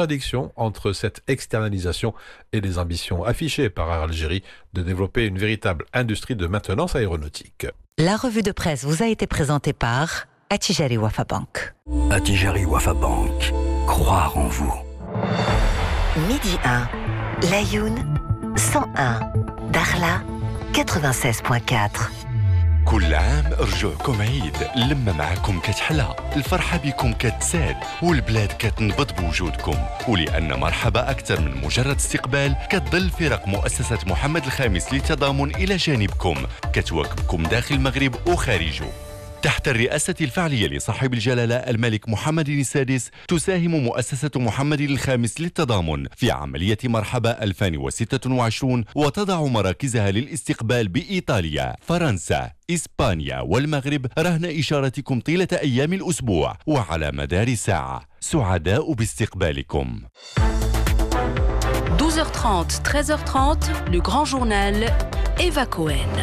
contradiction entre cette externalisation et les ambitions affichées par Algérie de développer une véritable industrie de maintenance aéronautique. La revue de presse vous a été présentée par Attijari Wafa Bank. Attijari Wafa Bank. Croire en vous. Midi 1, Layoun 101, Darla 96.4. كل عام رجوعكم عيد، اللمة معكم كتحلى، الفرحة بكم كتزاد، والبلاد كتنبض بوجودكم، ولأن مرحبا أكثر من مجرد استقبال، كتظل فرق مؤسسة محمد الخامس للتضامن إلى جانبكم، كتواكبكم داخل المغرب وخارجه. تحت الرئاسة الفعلية لصاحب الجلالة الملك محمد السادس، تساهم مؤسسة محمد الخامس للتضامن في عملية مرحبا 2026 وتضع مراكزها للاستقبال بإيطاليا، فرنسا، إسبانيا والمغرب رهن إشارتكم طيلة أيام الأسبوع وعلى مدار ساعة. سعداء باستقبالكم. 12h30, 13h30, le grand journal Eva Cohen.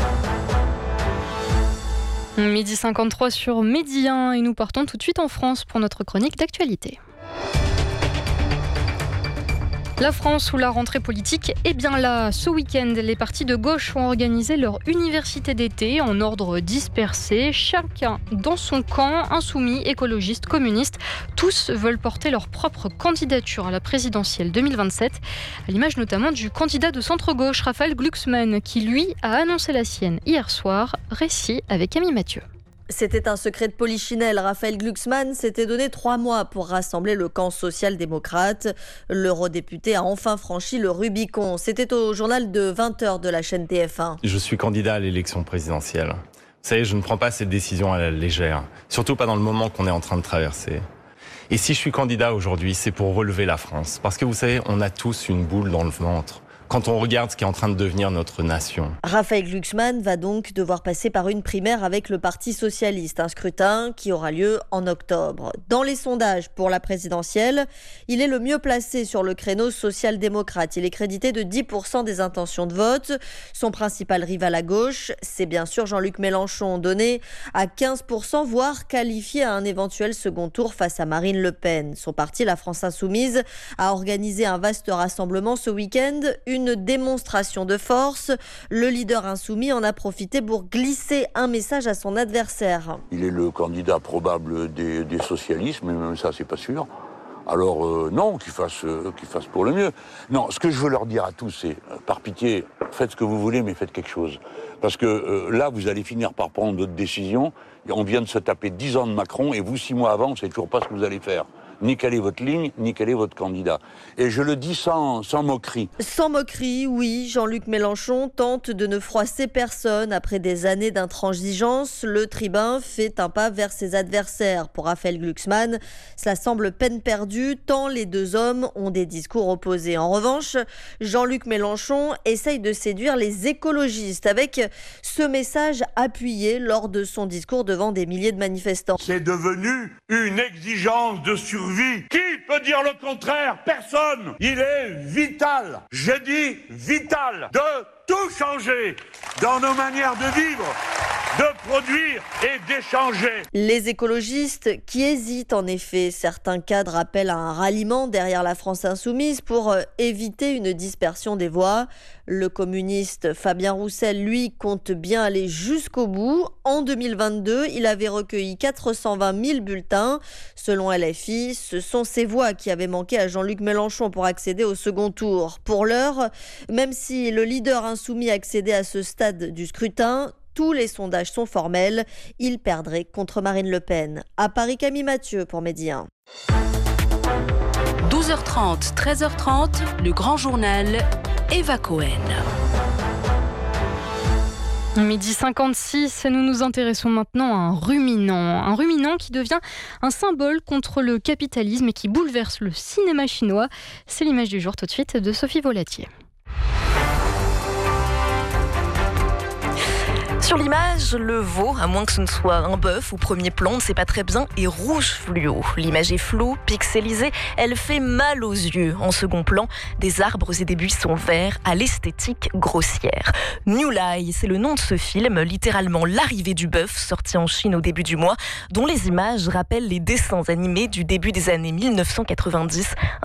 Midi 53 sur Midi 1 et nous partons tout de suite en France pour notre chronique d'actualité. La France ou la rentrée politique est bien là. Ce week-end, les partis de gauche ont organisé leur université d'été en ordre dispersé. Chacun dans son camp, insoumis, écologistes, communistes. Tous veulent porter leur propre candidature à la présidentielle 2027. À l'image notamment du candidat de centre-gauche, Raphaël Glucksmann, qui lui a annoncé la sienne hier soir. Récit avec Camille Mathieu. C'était un secret de polichinelle. Raphaël Glucksmann s'était donné 3 mois pour rassembler le camp social-démocrate. L'eurodéputé a enfin franchi le Rubicon. C'était au journal de 20h de la chaîne TF1. Je suis candidat à l'élection présidentielle. Vous savez, je ne prends pas cette décision à la légère. Surtout pas dans le moment qu'on est en train de traverser. Et si je suis candidat aujourd'hui, c'est pour relever la France. Parce que vous savez, on a tous une boule dans le ventre quand on regarde ce qui est en train de devenir notre nation. Raphaël Glucksmann va donc devoir passer par une primaire avec le Parti socialiste, un scrutin qui aura lieu en octobre. Dans les sondages pour la présidentielle, il est le mieux placé sur le créneau social-démocrate. Il est crédité de 10% des intentions de vote. Son principal rival à gauche, c'est bien sûr Jean-Luc Mélenchon, donné à 15%, voire qualifié à un éventuel second tour face à Marine Le Pen. Son parti, la France Insoumise, a organisé un vaste rassemblement ce week-end, une démonstration de force. Le leader insoumis en a profité pour glisser un message à son adversaire. Il est le candidat probable des socialistes, mais même ça, c'est pas sûr. Alors non, qu'il fasse pour le mieux. Non, ce que je veux leur dire à tous, c'est, par pitié, faites ce que vous voulez, mais faites quelque chose. Parce que là, vous allez finir par prendre d'autres décisions. On vient de se taper 10 ans de Macron, et vous, 6 mois avant, on ne sait toujours pas ce que vous allez faire. Ni quelle est votre ligne, ni quel est votre candidat. Et je le dis sans moquerie. Sans moquerie, oui, Jean-Luc Mélenchon tente de ne froisser personne. Après des années d'intransigeance, le tribun fait un pas vers ses adversaires. Pour Raphaël Glucksmann, cela semble peine perdue, tant les deux hommes ont des discours opposés. En revanche, Jean-Luc Mélenchon essaye de séduire les écologistes avec ce message appuyé lors de son discours devant des milliers de manifestants. C'est devenu une exigence de survie. Qui peut dire le contraire? Personne. Il est vital, je dis vital, de tout changer dans nos manières de vivre, de produire et d'échanger. Les écologistes qui hésitent en effet. Certains cadres appellent à un ralliement derrière la France insoumise pour éviter une dispersion des voix. Le communiste Fabien Roussel, lui, compte bien aller jusqu'au bout. En 2022, il avait recueilli 420 000 bulletins. Selon LFI, ce sont ces voix qui avaient manqué à Jean-Luc Mélenchon pour accéder au second tour. Pour l'heure, même si le leader insoumis accédait à ce stade du scrutin, tous les sondages sont formels. Il perdrait contre Marine Le Pen. À Paris, Camille Mathieu pour Midi 1. 12h30, 13h30, le grand journal Eva Cohen. Midi 56, nous nous intéressons maintenant à un ruminant qui devient un symbole contre le capitalisme et qui bouleverse le cinéma chinois. C'est l'image du jour tout de suite de Sophie Volatier. Sur l'image, le veau, à moins que ce ne soit un bœuf au premier plan, on ne sait pas très bien, est rouge fluo. L'image est floue, pixelisée, elle fait mal aux yeux. En second plan, des arbres et des buissons verts à l'esthétique grossière. New Lai, c'est le nom de ce film, littéralement l'arrivée du bœuf, sorti en Chine au début du mois, dont les images rappellent les dessins animés du début des années 1990.